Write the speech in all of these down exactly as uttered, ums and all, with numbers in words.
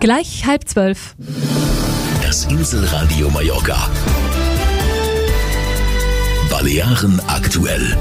Gleich halb zwölf. Das Inselradio Mallorca. Balearen aktuell.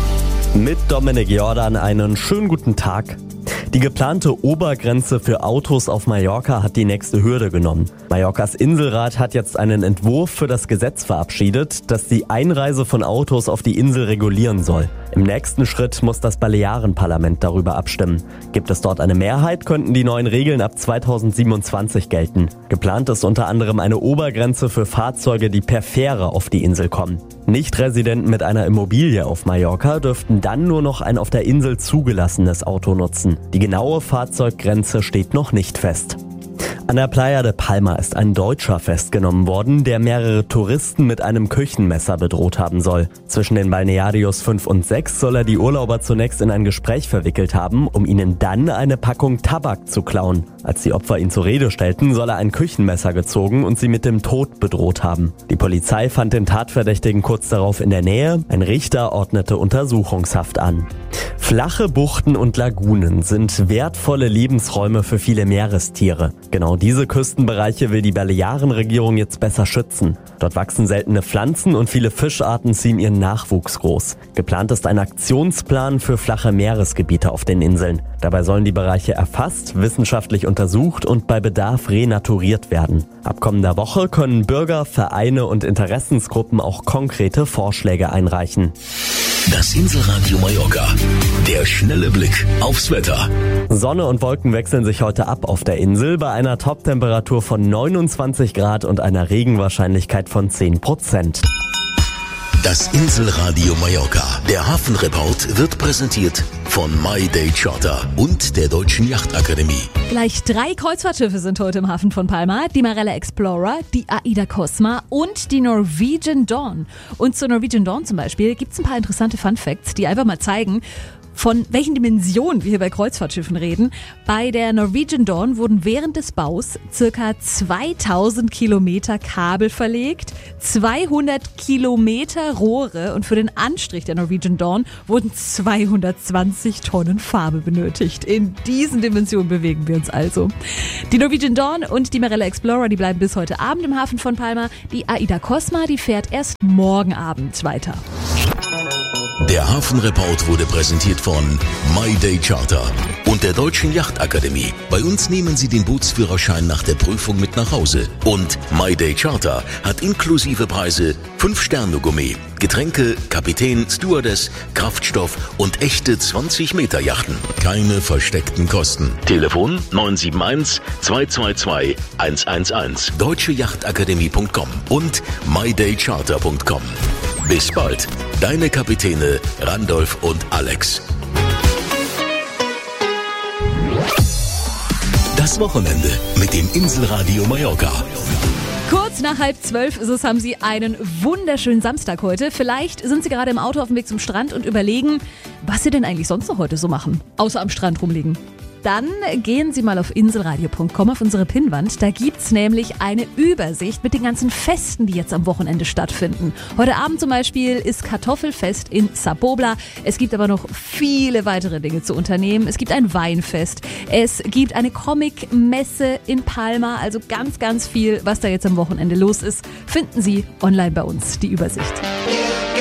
Mit Dominik Jordan einen schönen guten Tag. Die geplante Obergrenze für Autos auf Mallorca hat die nächste Hürde genommen. Mallorcas Inselrat hat jetzt einen Entwurf für das Gesetz verabschiedet, das die Einreise von Autos auf die Insel regulieren soll. Im nächsten Schritt muss das Balearenparlament darüber abstimmen. Gibt es dort eine Mehrheit, könnten die neuen Regeln ab zweitausendsiebenundzwanzig gelten. Geplant ist unter anderem eine Obergrenze für Fahrzeuge, die per Fähre auf die Insel kommen. Nicht-Residenten mit einer Immobilie auf Mallorca dürften dann nur noch ein auf der Insel zugelassenes Auto nutzen. Die genaue Fahrzeuggrenze steht noch nicht fest. An der Playa de Palma ist ein Deutscher festgenommen worden, der mehrere Touristen mit einem Küchenmesser bedroht haben soll. Zwischen den Balnearios fünf und sechs soll er die Urlauber zunächst in ein Gespräch verwickelt haben, um ihnen dann eine Packung Tabak zu klauen. Als die Opfer ihn zur Rede stellten, soll er ein Küchenmesser gezogen und sie mit dem Tod bedroht haben. Die Polizei fand den Tatverdächtigen kurz darauf in der Nähe. Ein Richter ordnete Untersuchungshaft an. Flache Buchten und Lagunen sind wertvolle Lebensräume für viele Meerestiere. Genau diese Küstenbereiche will die Balearenregierung jetzt besser schützen. Dort wachsen seltene Pflanzen und viele Fischarten ziehen ihren Nachwuchs groß. Geplant ist ein Aktionsplan für flache Meeresgebiete auf den Inseln. Dabei sollen die Bereiche erfasst, wissenschaftlich untersucht und bei Bedarf renaturiert werden. Ab kommender Woche können Bürger, Vereine und Interessensgruppen auch konkrete Vorschläge einreichen. Das Inselradio Mallorca. Der schnelle Blick aufs Wetter. Sonne und Wolken wechseln sich heute ab auf der Insel bei einer Toptemperatur von neunundzwanzig Grad und einer Regenwahrscheinlichkeit von zehn Prozent. Das Inselradio Mallorca. Der Hafenreport wird präsentiert von My Day Charter und der Deutschen Yachtakademie. Gleich drei Kreuzfahrtschiffe sind heute im Hafen von Palma. Die Marella Explorer, die Aida Cosma und die Norwegian Dawn. Und zur Norwegian Dawn zum Beispiel gibt es ein paar interessante Fun Facts, die einfach mal zeigen, von welchen Dimensionen wir hier bei Kreuzfahrtschiffen reden. Bei der Norwegian Dawn wurden während des Baus circa zweitausend Kilometer Kabel verlegt, zweihundert Kilometer Rohre und für den Anstrich der Norwegian Dawn wurden zweihundertzwanzig Tonnen Farbe benötigt. In diesen Dimensionen bewegen wir uns also. Die Norwegian Dawn und die Marella Explorer, die bleiben bis heute Abend im Hafen von Palma. Die Aida Cosma, die fährt erst morgen Abend weiter. Der Hafenreport wurde präsentiert von My Day Charter und der Deutschen Yachtakademie. Bei uns nehmen Sie den Bootsführerschein nach der Prüfung mit nach Hause. Und My Day Charter hat inklusive Preise fünf Sterne Gourmet, Getränke, Kapitän, Stewardess, Kraftstoff und echte zwanzig Meter Yachten. Keine versteckten Kosten. Telefon neun sieben eins, zwei zwei zwei, eins eins eins, deutsche yachtakademie punkt com und my day charter punkt com. Bis bald, deine Kapitäne Randolph und Alex. Das Wochenende mit dem Inselradio Mallorca. Kurz nach halb zwölf ist es, haben Sie einen wunderschönen Samstag heute. Vielleicht sind Sie gerade im Auto auf dem Weg zum Strand und überlegen, was Sie denn eigentlich sonst noch heute so machen, außer am Strand rumliegen. Dann gehen Sie mal auf inselradio punkt com auf unsere Pinnwand. Da gibt's nämlich eine Übersicht mit den ganzen Festen, die jetzt am Wochenende stattfinden. Heute Abend zum Beispiel ist Kartoffelfest in Sa Pobla. Es gibt aber noch viele weitere Dinge zu unternehmen. Es gibt ein Weinfest. Es gibt eine Comic-Messe in Palma. Also ganz, ganz viel, was da jetzt am Wochenende los ist, finden Sie online bei uns, die Übersicht.